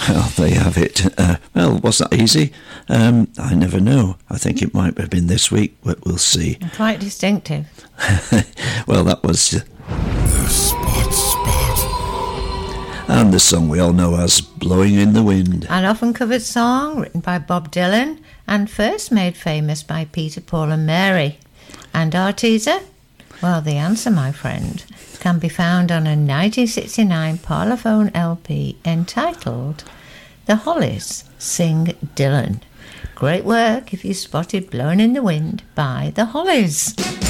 Well, there you have it. Well, was that easy? I never know. I think it might have been this week, but we'll see. Quite distinctive. Well, that was... The Spot. And the song we all know as Blowing in the Wind. An often covered song written by Bob Dylan and first made famous by Peter, Paul and Mary. And our teaser? Well, the answer, my friend, can be found on a 1969 Parlophone LP entitled The Hollies Sing Dylan. Great work if you spotted Blowing in the Wind by The Hollies.